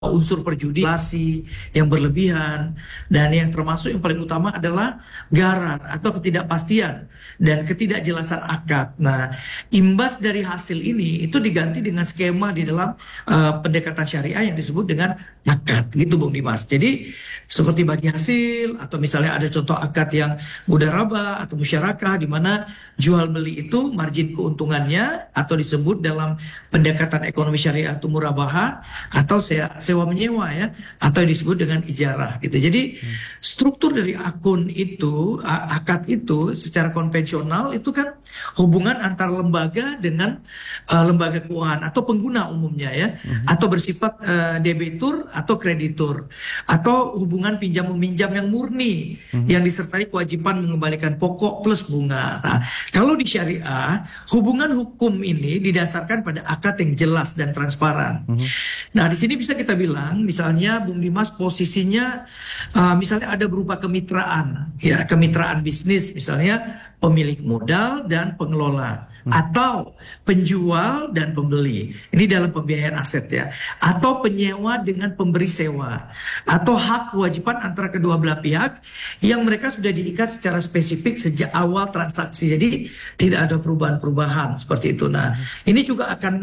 unsur perjudian yang berlebihan, dan yang termasuk yang paling utama adalah gharar atau ketidakpastian dan ketidakjelasan akad. Nah, imbas dari hasil ini itu diganti dengan skema di dalam pendekatan syariah yang disebut dengan akad, gitu Bung Dimas. Jadi seperti bagi hasil, atau misalnya ada contoh akad yang mudharabah atau musyarakah di mana jual beli itu margin keuntungannya atau disebut dalam pendekatan ekonomi syariah itu murabahah atau sewa menyewa ya, atau yang disebut dengan ijarah gitu. Jadi struktur dari akun itu, akad itu secara konvensional itu kan hubungan antar lembaga dengan lembaga keuangan atau pengguna umumnya ya, atau bersifat debitur atau kreditur, atau hubungan pinjam meminjam yang murni yang disertai kewajiban mengembalikan pokok plus bunga. Nah, kalau di syariah hubungan hukum ini didasarkan pada akad yang jelas dan transparan. Nah, di sini bisa kita bilang, misalnya Bung Dimas posisinya, misalnya ada berupa kemitraan, ya kemitraan bisnis, misalnya pemilik modal dan pengelola, atau penjual dan pembeli. Ini dalam pembiayaan aset ya, atau penyewa dengan pemberi sewa, atau hak kewajiban antara kedua belah pihak yang mereka sudah diikat secara spesifik sejak awal transaksi. Jadi tidak ada perubahan-perubahan seperti itu. Nah, ini juga akan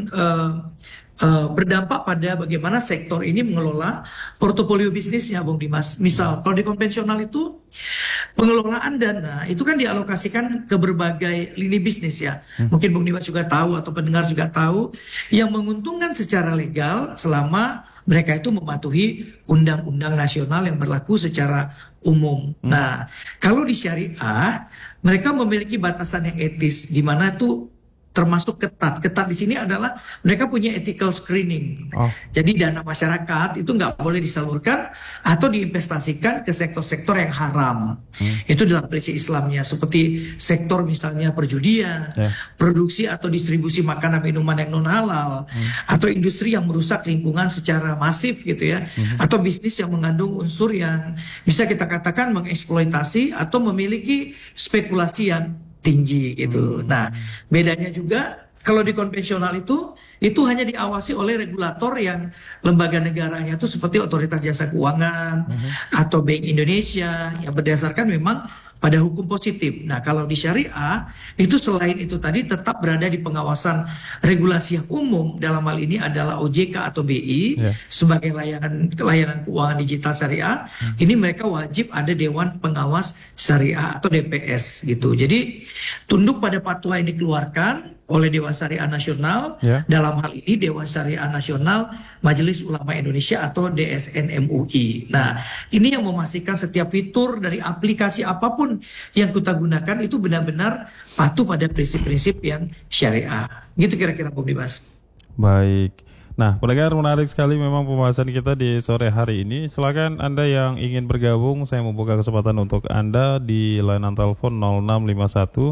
berdampak pada bagaimana sektor ini mengelola portofolio bisnisnya, Bung Dimas. Misal, kalau di konvensional itu pengelolaan dana itu kan dialokasikan ke berbagai lini bisnis ya. Mungkin Bung Dimas juga tahu atau pendengar juga tahu, yang menguntungkan secara legal selama mereka itu mematuhi undang-undang nasional yang berlaku secara umum. Nah, kalau di syariah mereka memiliki batasan yang etis, di mana itu termasuk ketat. Ketat di sini adalah mereka punya ethical screening. Jadi dana masyarakat itu nggak boleh disalurkan atau diinvestasikan ke sektor-sektor yang haram. Itu dalam prinsip Islamnya, seperti sektor misalnya perjudian, produksi atau distribusi makanan minuman yang non halal, atau industri yang merusak lingkungan secara masif gitu ya, atau bisnis yang mengandung unsur yang bisa kita katakan mengeksploitasi atau memiliki spekulasi yang tinggi gitu. Nah, bedanya juga kalau di konvensional itu hanya diawasi oleh regulator yang lembaga negaranya itu seperti Otoritas Jasa Keuangan atau Bank Indonesia yang berdasarkan memang pada hukum positif. Nah, kalau di syariah itu selain itu tadi tetap berada di pengawasan regulasi yang umum, dalam hal ini adalah OJK atau BI sebagai layanan keuangan digital syariah. Ini mereka wajib ada Dewan Pengawas Syariah atau DPS gitu. Jadi tunduk pada fatwa yang dikeluarkan oleh Dewan Syariah Nasional, dalam hal ini Dewan Syariah Nasional Majelis Ulama Indonesia atau DSN MUI. Nah, ini yang memastikan setiap fitur dari aplikasi apapun yang kita gunakan itu benar-benar patuh pada prinsip-prinsip yang syariah. Gitu kira-kira Bung Dimas. Baik. Nah, pendengar, menarik sekali memang pembahasan kita di sore hari ini. Silakan Anda yang ingin bergabung, saya membuka kesempatan untuk Anda di layanan telepon 0651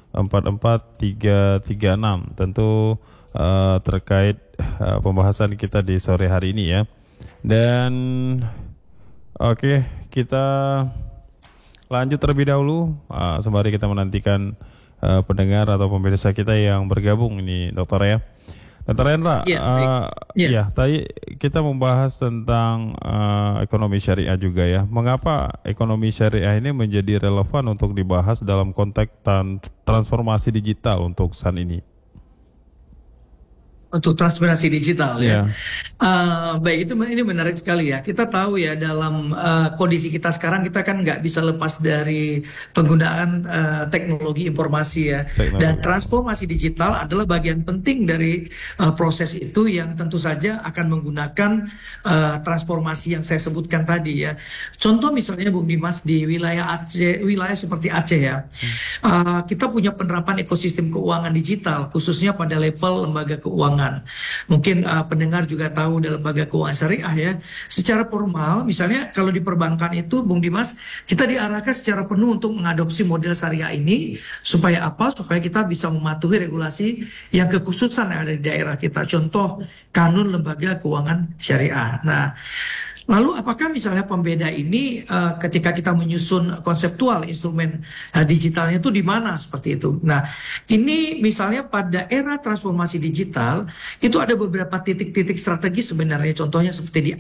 44336. Tentu terkait pembahasan kita di sore hari ini ya. Dan oke, kita lanjut terlebih dahulu sembari kita menantikan pendengar atau pemirsa kita yang bergabung ini, Dokter ya. Dokter Hendra, tadi kita membahas tentang ekonomi syariah juga ya. Mengapa ekonomi syariah ini menjadi relevan untuk dibahas dalam konteks transformasi digital untuk saat ini? Untuk transformasi digital ya. Baik, ini menarik sekali ya. Kita tahu ya dalam kondisi kita sekarang, kita kan nggak bisa lepas dari penggunaan teknologi informasi ya. Dan transformasi digital adalah bagian penting dari proses itu, yang tentu saja akan menggunakan transformasi yang saya sebutkan tadi ya. Contoh misalnya Bung Dimas di wilayah Aceh, wilayah seperti Aceh ya. Kita punya penerapan ekosistem keuangan digital khususnya pada level lembaga keuangan. Mungkin pendengar juga tahu dalam lembaga keuangan syariah ya, secara formal misalnya kalau di perbankan itu Bung Dimas, kita diarahkan secara penuh untuk mengadopsi model syariah ini supaya apa? Supaya kita bisa mematuhi regulasi yang kekhususan yang ada di daerah kita. Contoh kanun lembaga keuangan syariah. Nah, lalu apakah misalnya pembeda ini ketika kita menyusun konseptual instrumen digitalnya itu di mana seperti itu? Nah, ini misalnya pada era transformasi digital itu ada beberapa titik-titik strategi sebenarnya, contohnya seperti di